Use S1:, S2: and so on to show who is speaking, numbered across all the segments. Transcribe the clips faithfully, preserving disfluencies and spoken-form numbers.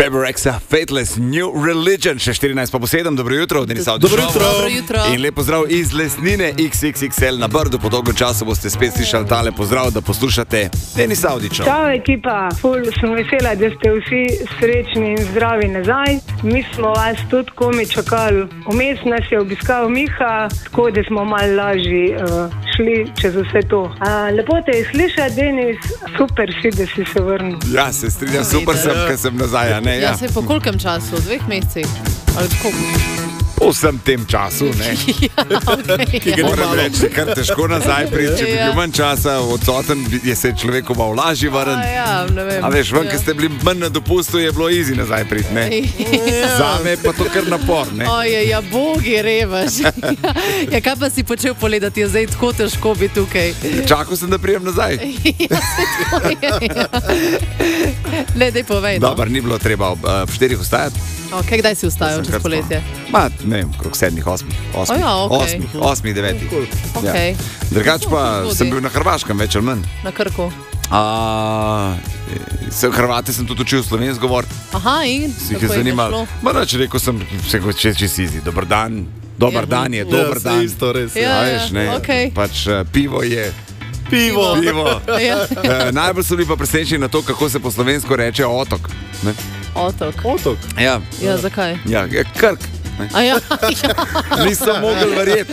S1: Beberexa, Fateless, New Religion, še štirinajst pa po sedem, dobro jutro, Denis Avdić.
S2: Dobro jutro.
S3: Dobro jutro.
S1: In lep pozdrav iz Lesnine iks iks iks el na Brdu. Po dolgo času boste spet slišali tale pozdrav, da poslušate Denis Avdića.
S4: Čau ekipa, ful sem vesela, da ste vsi srečni in zdravi nazaj. Mi smo vas tudi komi čakali. Vmes nas je obiskal Miha, tako da smo malo lažji uh, šli čez vse to. Uh, lepo te je slišati, Denis, super si, da si se vrnil.
S1: Ja, se strinjam, super sem, ker sem nazaj. a Ne,
S3: Ja,
S1: ja.
S3: se po kolkem času? Dveh mesecih? Ali koliko?
S1: Po vsem tem času, ne.
S3: Ja, okay.
S1: Moram reči, kar težko nazaj priti, če bi
S3: Ja.
S1: bil manj časa odsoten, je se človeku malo lažje vrniti.
S3: A ja, ne vem.
S1: A veš, ven,
S3: ja.
S1: ker ste bili manj na dopustu, je bilo easy nazaj priti, ne.
S3: Ja.
S1: Zame je pa to kar napor, ne.
S3: Oje, ja, bogi, revaš. Ja, kaj pa si počel poledati, je zdaj tako težko biti tukaj.
S1: Čakal sem, da prijem nazaj.
S3: Ja, se tako je, ja. Ne, daj povej. no.
S1: Dobar, ni bilo treba ob uh, štirih vstajati.
S3: Okay, kdaj si vstajal
S1: Sem
S3: čez
S1: kar
S3: poletje?
S1: spal. Ma, ne vem, krok sedmih, osmih. Osmih,
S3: O ja, okej.
S1: osmih, osmih, devetih.
S3: Okej.
S1: Ja. Drugač pa
S3: Zgodi.
S1: sem bil na Hrvaškem, več ali manj.
S3: Na Krku.
S1: A, se, Hrvate sem tudi učil slovensko govoriti.
S3: Aha, in?
S1: Si jih
S3: kako
S1: je
S3: je
S1: zanimalo.
S3: šlo?
S1: Ma reč, rekel sem, vse kot če če si izi. Dobar dan, dobar
S3: Ja.
S1: dan je, dober dan.
S2: isto, res.
S3: Ja,
S1: A veš, ne,
S3: okej.
S1: pač uh, pivo je.
S2: Pivo.
S1: Pivo.
S3: Ja.
S1: Uh, najbolj so bili pa presenečeni na to, kako se po slovensko reče otok. Ne?
S3: Otok.
S2: Otok.
S1: Ja,
S3: Ja, zakaj?
S1: ja, je Krk. Ne?
S3: A ja,
S1: Nisem mogel verjeti,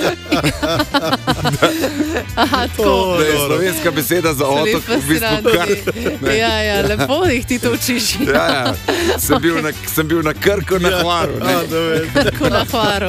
S3: aha, tako.
S1: da je slovenska beseda za otok v bistvu Krk. Ne.
S3: Ja, ja, lepo jih ti to učiš.
S1: Ja, ja. Sem, bil na, sem bil na Krku, na Hvaru. ne.
S2: A, da veš.
S3: Tako na Hvaru.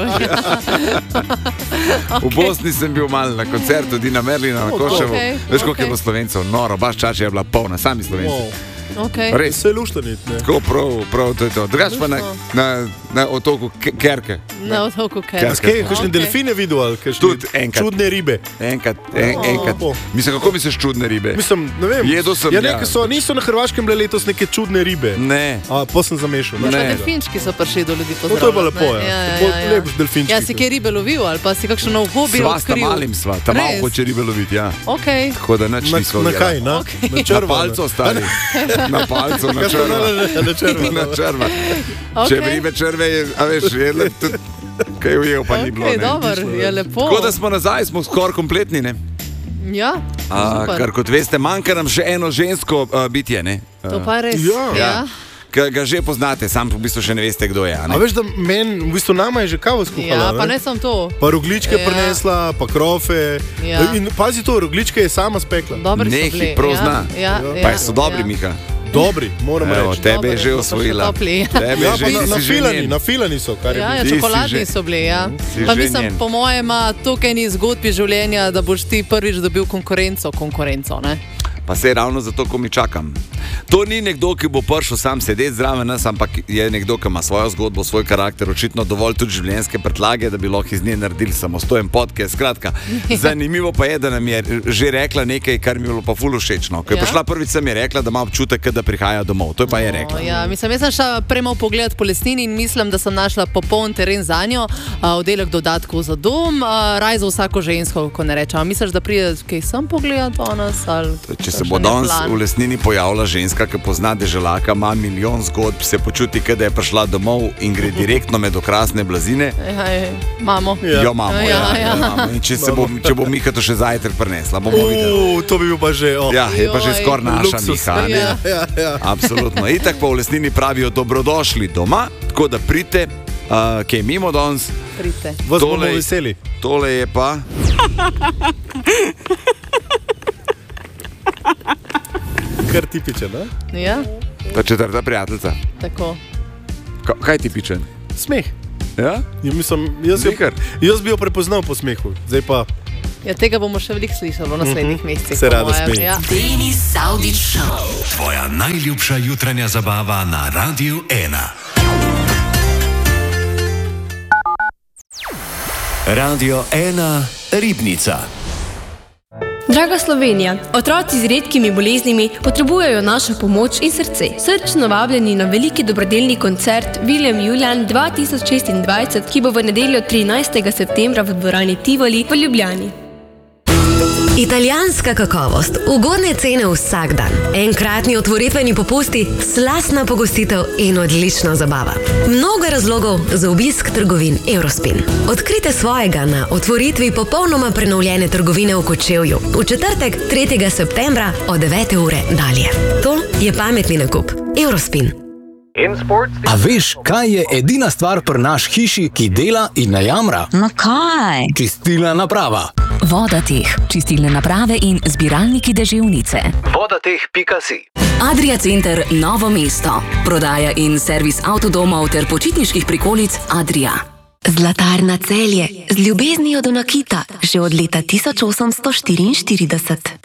S1: V Bosni sem bil mal na koncertu Dina Merlina na Koševu.
S3: okej,
S1: Veš, koliko je
S3: okej.
S1: bilo Slovencev? Noro, baš čača je bila polna, sami Slovenci.
S2: Wow.
S3: Okay.
S1: Res.
S2: Vse luštanit, ne?
S1: Tako prav, prav to je to. Drugač pa na, na, na otoku Ke- Kerke.
S3: Na otoku
S1: Kerke.
S3: Kerke.
S2: Skaj, kakšne
S3: Okej.
S2: delfine videl ali kakšne
S1: Tudi enkrat.
S2: čudne ribe?
S1: Enkrat, en, enkrat.
S2: Oh.
S1: Mislim, kako misliš čudne ribe?
S2: Mislim, ne vem.
S1: Jedel sem,
S2: ja,
S1: ja.
S2: neke so, niso na Hrvaškem bile letos neke čudne ribe.
S1: Ne.
S2: A, pa sem zamešal.
S3: Ja, pa
S1: Ne.
S3: delfinčki so prišli do ljudi
S2: No, to je pa
S3: pozdravljati.
S2: lepo,
S3: ne?
S2: ja.
S3: Ja,
S2: Tako
S3: ja, ja.
S2: lep delfinčki.
S3: Ja, si kaj ribe lovil ali pa si kakšen nov hobi
S1: Sva sta
S3: odkril?
S1: malim sva, ta malo
S3: Res?
S1: hoče ribe loviti, ja.
S3: Okay.
S1: Tako da nič
S2: Na,
S1: nismo
S2: na
S1: ujela.
S2: kaj, na?
S3: Okej.
S2: Na
S1: Na
S2: črvo.
S1: palco stari. Na palco, na
S2: Ne,
S1: črva.
S2: ne, na črvo.
S1: Na črva.
S3: Okej.
S1: Če bi ribe črve, je, a veš, je le tudi, kaj ujel, pa ni bilo.
S3: Okay,
S1: ne.
S3: dober, je lepo.
S1: Tako da smo nazaj, smo skoraj kompletni, ne?
S3: Ja,
S1: A,
S3: super.
S1: kar kot veste, manjka nam še eno žensko uh, bitje, ne?
S3: To pa je res.
S2: Ja.
S3: Ja.
S1: Ki ga že poznate, sam v bistvu še ne veste, kdo je. a
S2: A
S1: Ne?
S2: veš, da meni, v bistvu nama je že kavo skuhala,
S3: Ja, pa ne samo to.
S2: Pa rogličke
S3: Ja.
S2: prinesla, pa krofe.
S3: Ja.
S2: In pazi to, rogličke je sama spekla.
S3: Dobri so
S1: Nehi,
S3: bili.
S1: prav
S3: ja.
S1: zna.
S3: Ja, ja,
S1: Pa so dobri,
S3: ja.
S1: Miha.
S2: Dobri, moram
S1: Evo,
S2: reči.
S1: tebe je
S3: Dobre,
S1: že
S3: so pa še
S1: osvojila.
S3: topli.
S1: Tebe je
S2: Ja,
S1: že
S2: pa na, na,
S1: si že
S2: filani,
S1: njen.
S2: na filani so, kar je
S3: Ja, ja,
S1: Ti si
S3: čokoladni
S1: že-
S3: so bili. Ja.
S1: si
S3: Pa
S1: že
S3: mislim,
S1: njen.
S3: po mojem, ima toliko enih zgodb iz življenja, da boš ti prvič dobil konkurenco. konkurenco ne?
S1: Pa se je ravno zato, ko mi čakam. To ni nekdo, ki bo prišel sam sedeti zraven nas, ampak je nekdo, ki ima svojo zgodbo, svoj karakter, očitno dovolj tudi življenjske predlage, da bi lahko iz nje naredili samostojen podcast. Skratka, zanimivo pa je, da nam je že rekla nekaj, kar mi je bilo pa ful všečno. Ko je
S3: Ja?
S1: prišla prvič, sem je rekla, da ima občutek, kot da prihaja domov. To je pa je rekla.
S3: O, ja, mislim, jaz sem šla premo pogled po lesnini in mislim, da sem našla popoln teren za njo, a, oddelek dodatkov za dom, a, raj za vsako žensko, ko ne rečem. Misliš, da pride kaj sem pogledat danes? Ali
S1: Če se
S3: kakšen
S1: bo
S3: je
S1: danes
S3: plan?
S1: v lesnini pojavila ženska, ki pozna deželaka, ima milijon zgodb, se počuti, kot da je prišla domov in gre direktno med okrasne blazine.
S3: Ja, ja, imamo.
S2: Ja.
S1: Jo imamo,
S3: Ja,
S1: ja,
S3: ja.
S1: ja, imamo. In če, se bo, če bo Miha to še zajtrk prinesla, bomo videli.
S2: Uh, to bi bil pa že. Oh.
S1: Ja, je pa že
S3: Joj.
S1: skoraj naša
S2: Luksus.
S1: Miha. a ne?
S3: Ja.
S2: Ja, ja.
S1: Absolutno. Itak pa v lesnini pravijo dobrodošli doma, tako da pridite, uh, kaj mimo danes.
S3: Prite.
S2: Vas bomo
S1: Tole-
S2: veseli.
S1: Tole je pa.
S2: Kar tipičen, ne?
S3: Ja,
S1: Ta četrta prijateljica.
S3: tako.
S1: Ka, kaj ti pičen?
S2: Smeh.
S1: Ja?
S2: Ja, mislim, jaz, jo,
S1: Zikar.
S2: jaz bi jo prepoznal po smehu. Zdaj pa
S3: Ja, tega bomo še veliko slišali v naslednjih mesecih.
S2: Se
S3: po
S2: rada
S3: mojem.
S2: smeji.
S3: Ja.
S5: Denis Avdić Show.
S6: Tvoja najljubša jutranja zabava na Radiu ena. Radio ena Ribnica.
S7: Draga Slovenija, otroci z redkimi boleznimi potrebujejo našo pomoč in srce. Srčno vabljeni na veliki dobrodelni koncert William Julian dva tisoč šestindvajset, ki bo v nedeljo trinajstega septembra v dvorani Tivoli v Ljubljani.
S8: Italijanska kakovost, ugodne cene vsak dan, enkratni otvoritveni popusti, slastna pogostitev in odlična zabava. Mnogo razlogov za obisk trgovin Eurospin. Odkrite svojega na otvoritvi popolnoma prenovljene trgovine v Kočevju v četrtek, tretjega septembra od devete ure dalje. To je pametni nakup. Eurospin.
S9: A veš, kaj je edina stvar pri naš hiši, ki dela in ne jamra?
S10: No kaj?
S9: Čistilna naprava.
S10: Vodateh, čistilne naprave in zbiralniki deževnice.
S9: vodateh pika si.
S10: Adria Center Novo mesto. Prodaja in servis avtodomov ter počitniških prikolic Adria.
S8: Zlatarna Celje z ljubeznijo do nakita že od leta tisoč osemsto štiriinštirideset.